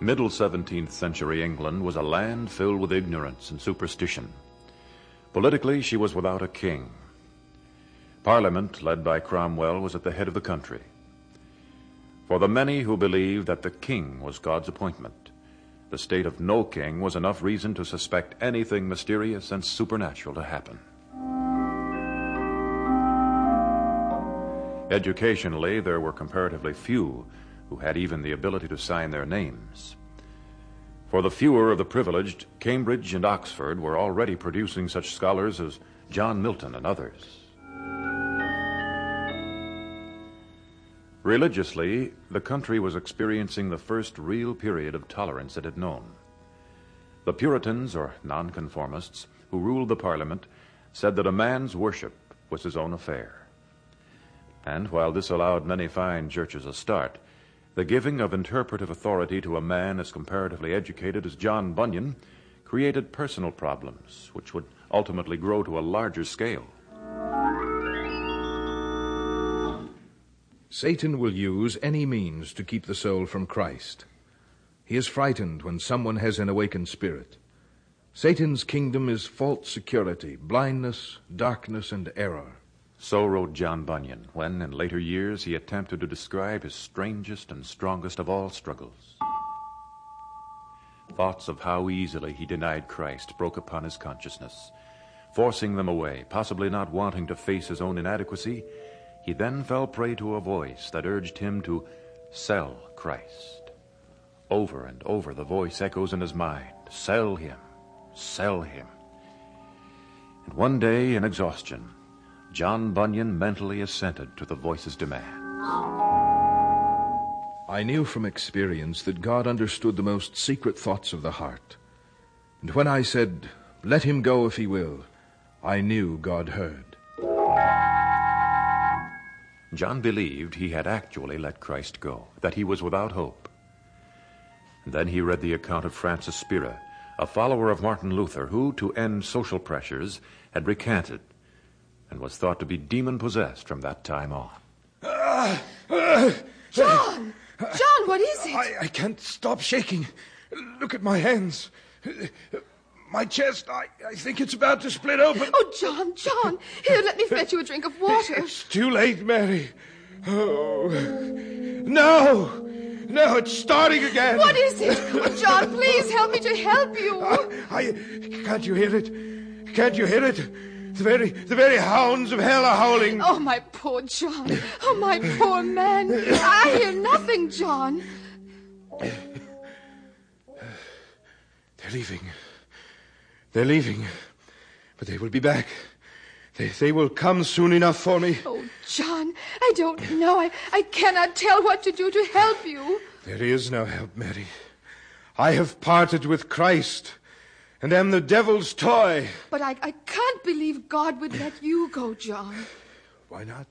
Middle 17th century England was a land filled with ignorance and superstition. Politically, she was without a king. Parliament, led by Cromwell, was at the head of the country. For the many who believed that the king was God's appointment, the state of no king was enough reason to suspect anything mysterious and supernatural to happen. Educationally, there were comparatively few who had even the ability to sign their names. For the fewer of the privileged, Cambridge and Oxford were already producing such scholars as John Milton and others. Religiously, the country was experiencing the first real period of tolerance it had known. The Puritans, or nonconformists, who ruled the Parliament, said that a man's worship was his own affair. And while this allowed many fine churches a start, the giving of interpretive authority to a man as comparatively educated as John Bunyan created personal problems, which would ultimately grow to a larger scale. Satan will use any means to keep the soul from Christ. He is frightened when someone has an awakened spirit. Satan's kingdom is false security, blindness, darkness, and error. So wrote John Bunyan when, in later years, he attempted to describe his strangest and strongest of all struggles. Thoughts of how easily he denied Christ broke upon his consciousness. Forcing them away, possibly not wanting to face his own inadequacy, he then fell prey to a voice that urged him to sell Christ. Over and over the voice echoes in his mind, sell him, sell him. And one day, in exhaustion, John Bunyan mentally assented to the voice's demands. I knew from experience that God understood the most secret thoughts of the heart. And when I said, "Let him go if he will," I knew God heard. John believed he had actually let Christ go, that he was without hope. And then he read the account of Francis Spira, a follower of Martin Luther, who, to end social pressures, had recanted and was thought to be demon-possessed from that time on. John! John, what is it? I can't stop shaking. Look at my hands. My chest, I think it's about to split open. Oh, John. Here, let me fetch you a drink of water. It's too late, Mary. Oh. No, it's starting again. What is it? Oh, John, please help me to help you. Can't you hear it? Can't you hear it? The very hounds of hell are howling. Oh, my poor John. Oh, my poor man. I hear nothing, John. They're leaving. But they will be back. They will come soon enough for me. Oh, John, I don't know. I cannot tell what to do to help you. There is no help, Mary. I have parted with Christ and am the devil's toy. But I can't believe God would let you go, John. Why not?